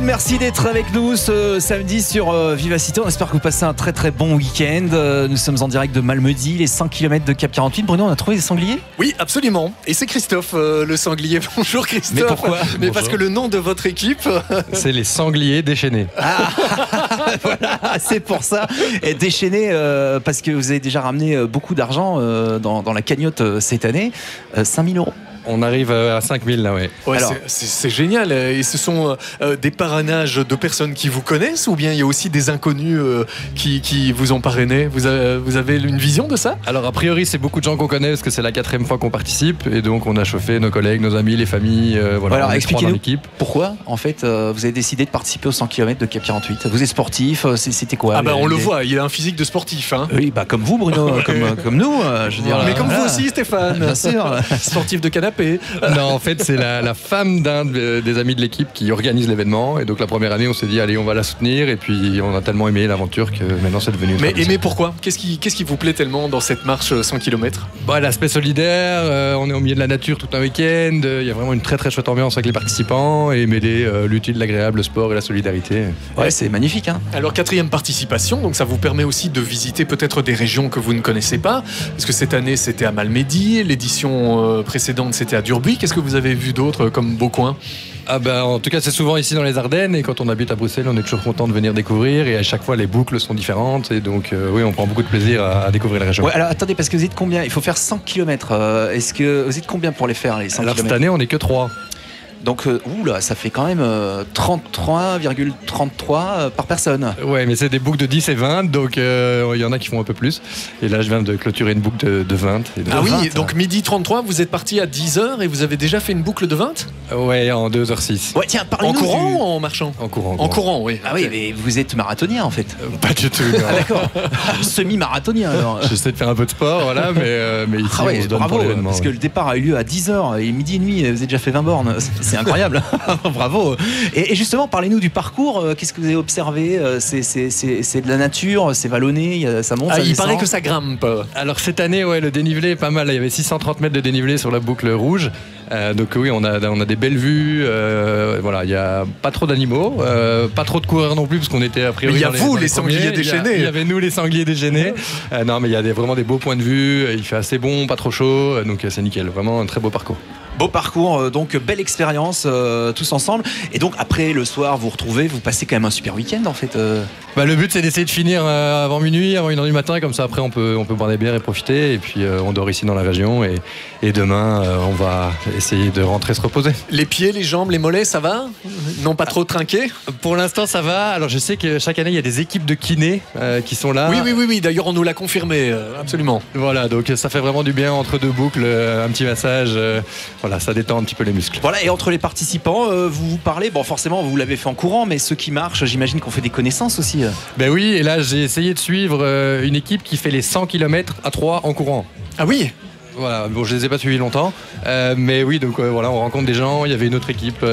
Merci d'être avec nous ce samedi sur Vivacité. On espère que vous passez un très très bon week-end. Nous sommes en direct de Malmedy, les 100 km de Cap 48. Bruno, on a trouvé des sangliers ? Oui, absolument. Et c'est Christophe, le sanglier. Bonjour Christophe. Mais pourquoi ? Mais parce que le nom de votre équipe... C'est les sangliers déchaînés. Voilà, c'est pour ça. Et déchaîné, parce que vous avez déjà ramené beaucoup d'argent dans la cagnotte cette année. 5 000 €. On arrive à 5000 là, oui. Ouais, Alors, c'est génial. Et ce sont des parrainages de personnes qui vous connaissent ou bien il y a aussi des inconnus qui vous ont parrainé. Vous avez une vision de ça ? Alors a priori c'est beaucoup de gens qu'on connaît parce que c'est la 4e fois qu'on participe et donc on a chauffé nos collègues, nos amis, les familles. Voilà, alors on est 3 dans expliquez-nous l'équipe. pourquoi en fait vous avez décidé de participer aux 100 km de Cap 48. Vous êtes sportif, c'était quoi ? Ah bah on le voit, il a un physique de sportif. Hein. Oui, bah comme vous Bruno, comme nous, je veux dire. Mais comme voilà. vous aussi Stéphane. Bien sûr. Sportif de canapé. Non, en fait c'est la femme d'un des amis de l'équipe qui organise l'événement et donc la première année on s'est dit allez on va la soutenir et puis on a tellement aimé l'aventure que maintenant c'est devenu une Mais tradition. aimez pourquoi ? Qu'est-ce qui vous plaît tellement dans cette marche 100 km ? L'aspect solidaire, on est au milieu de la nature tout un week-end, il y a vraiment une très très chouette ambiance avec les participants et mêler l'utile, l'agréable, le sport et la solidarité. Ouais, c'est magnifique. Hein. Alors 4e participation, donc ça vous permet aussi de visiter peut-être des régions que vous ne connaissez pas, parce que cette année c'était à Malmedy, l'édition précédente c'était à Durbuy. Qu'est-ce que vous avez vu d'autre comme beau coin ? En tout cas c'est souvent ici dans les Ardennes et quand on habite à Bruxelles on est toujours content de venir découvrir et à chaque fois les boucles sont différentes et donc oui on prend beaucoup de plaisir à découvrir la région. Ouais, alors attendez, parce que vous êtes combien ? Il faut faire 100 km. Est-ce que vous êtes combien pour les faire les 100 Alors km ? cette année on n'est que 3. Donc oula, ça fait quand même 33,33 par personne. Ouais mais c'est des boucles de 10 et 20 donc il y en a qui font un peu plus et là je viens de clôturer une boucle de 20. Et de Ah oui, 20. donc midi 33, vous êtes parti à 10h et vous avez déjà fait une boucle de 20 ? Ouais en 2h06. Ouais, tiens, En parlez-nous courant du... ou en marchant ? En courant. En courant, oui. Ah oui, mais vous êtes marathonien en fait. Pas du tout. Ah d'accord. Semi-marathonien alors. J'essaie de faire un peu de sport voilà mais ici Ah ouais, on se donne bravo, pour l'événement. parce que le départ a eu lieu à 10h et midi et demi, vous avez déjà fait 20 bornes. C'est incroyable. Bravo. Et justement, parlez-nous du parcours. Qu'est-ce que vous avez observé ? C'est de la nature, c'est vallonné, ça monte, ça Il descend. paraît que ça grimpe. Alors cette année, ouais, le dénivelé est pas mal. Il y avait 630 mètres de dénivelé sur la boucle rouge. Donc oui, on a des belles vues. Voilà, il y a pas trop d'animaux, pas trop de coureurs non plus parce qu'on était a priori. Mais il y a dans vous, dans les sangliers premiers. déchaînés. Il y avait nous les sangliers déchaînés. Non, mais il y a vraiment des beaux points de vue. Il fait assez bon, pas trop chaud, donc c'est nickel. Vraiment un très beau parcours. Beau parcours, donc belle expérience tous ensemble. Et donc après le soir, vous retrouvez, vous passez quand même un super week-end en fait. Le but c'est d'essayer de finir avant minuit, avant 1h du matin, comme ça après on peut boire des bières et profiter. Et puis on dort ici dans la région et demain on va essayer de rentrer se reposer. Les pieds, les jambes, les mollets, ça va ? Non, pas trop trinqués ? Pour l'instant ça va. Alors je sais que chaque année il y a des équipes de kinés qui sont là. Oui. D'ailleurs on nous l'a confirmé, absolument. Voilà, donc ça fait vraiment du bien entre deux boucles, un petit massage. Voilà, ça détend un petit peu les muscles. Voilà, et entre les participants, vous parlez, bon forcément vous l'avez fait en courant, mais ceux qui marchent, j'imagine qu'on fait des connaissances aussi. Ben oui, et là j'ai essayé de suivre une équipe qui fait les 100 km à 3 en courant. Ah oui ? Voilà, bon je les ai pas suivis longtemps, mais oui donc voilà on rencontre des gens. Il y avait une autre équipe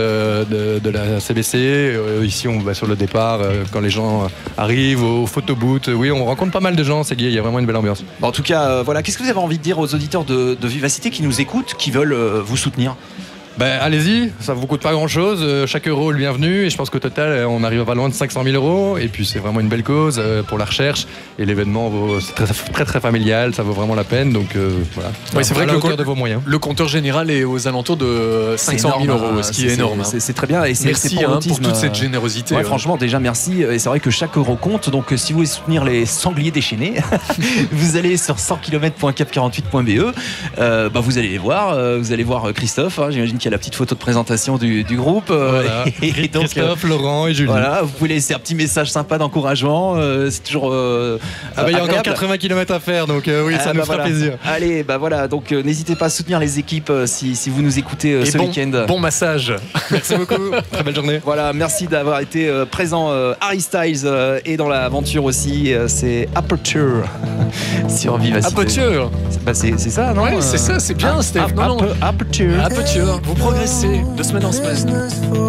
de la CBC. Ici on va sur le départ quand les gens arrivent au photobooth. Oui on rencontre pas mal de gens, c'est gai, il y a vraiment une belle ambiance. Bon, en tout cas, voilà, qu'est-ce que vous avez envie de dire aux auditeurs de Vivacité qui nous écoutent, qui veulent vous soutenir ? Allez-y, ça vous coûte pas grand chose, chaque euro est le bienvenu et je pense qu'au total on arrive pas loin de 500 000 € et puis c'est vraiment une belle cause pour la recherche et l'événement c'est très très familial, ça vaut vraiment la peine donc voilà. Ouais, c'est vrai que le de vos moyens. Le compteur général est aux alentours de 500 000 €, ce qui est énorme. C'est très bien et c'est Merci pour pour l'autisme. toute cette générosité. Ouais, franchement, déjà merci. Et c'est vrai que chaque euro compte. Donc, si vous voulez soutenir les sangliers déchaînés, vous allez sur 100km.cap48.be. Vous allez les voir. Vous allez voir Christophe. J'imagine qu'il y a la petite photo de présentation du groupe. Voilà. Et donc, Christophe, Laurent et Julie. voilà, vous pouvez laisser un petit message sympa d'encouragement. C'est toujours. Il y a encore 80 km à faire, donc oui, ça nous fera voilà. plaisir. Allez, voilà. Donc, n'hésitez pas à soutenir les équipes si vous nous écoutez ce week-end. Bon massage. Merci beaucoup. Très belle journée. Voilà, merci d'avoir été présent. Harry Styles est dans l'aventure aussi. C'est Aperture sur Vivacité. Aperture. C'est ça, non ? Ouais, c'est ça, c'est bien, Steph. Non, non. Aperture. Aperture. Vous progressez de semaine en semaine.